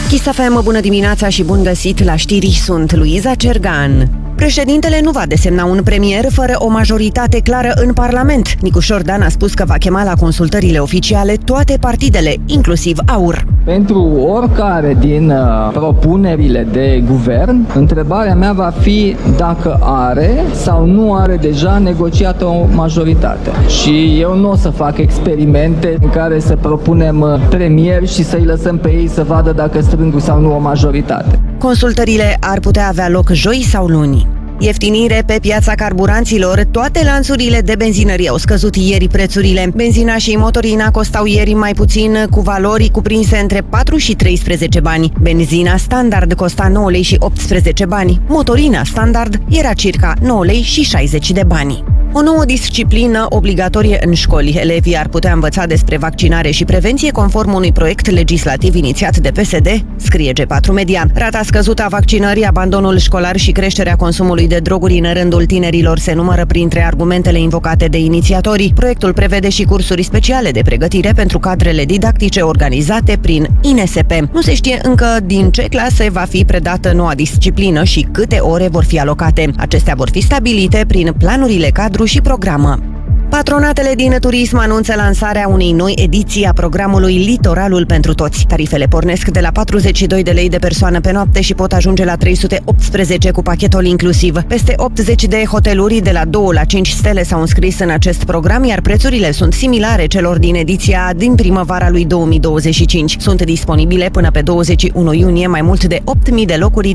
Kiss FM, bună dimineața și bun găsit la știri, sunt Luiza Cergan. Președintele nu va desemna un premier fără o majoritate clară în Parlament. Nicu Șordan a spus că va chema la consultările oficiale toate partidele, inclusiv AUR. Pentru oricare din propunerile de guvern, întrebarea mea va fi dacă are sau nu are deja negociată o majoritate. Și eu nu o să fac experimente în care să propunem premier și să-i lăsăm pe ei să vadă dacă strâng sau nu o majoritate. Consultările ar putea avea loc joi sau luni. Ieftinire pe piața carburanților, toate lanțurile de benzinării au scăzut ieri prețurile. Benzina și motorina costau ieri mai puțin, cu valori cuprinse între 4 și 13 bani. Benzina standard costa 9 lei și 18 bani. Motorina standard era circa 9 lei și 60 de bani. O nouă disciplină obligatorie în școli. Elevii ar putea învăța despre vaccinare și prevenție conform unui proiect legislativ inițiat de PSD, scrie G4 Media. Rata scăzută a vaccinării, abandonul școlar și creșterea consumului de droguri în rândul tinerilor se numără printre argumentele invocate de inițiatorii. Proiectul prevede și cursuri speciale de pregătire pentru cadrele didactice organizate prin INSP. Nu se știe încă din ce clase va fi predată noua disciplină și câte ore vor fi alocate. Acestea vor fi stabilite prin planurile cadru și programă. Patronatele din turism anunță lansarea unei noi ediții a programului Litoralul pentru toți. Tarifele pornesc de la 42 de lei de persoană pe noapte și pot ajunge la 318 cu pachetul inclusiv. Peste 80 de hoteluri de la 2 la 5 stele s-au înscris în acest program, iar prețurile sunt similare celor din ediția din primăvara lui 2025. Sunt disponibile până pe 21 iunie mai mult de 8.000 de locuri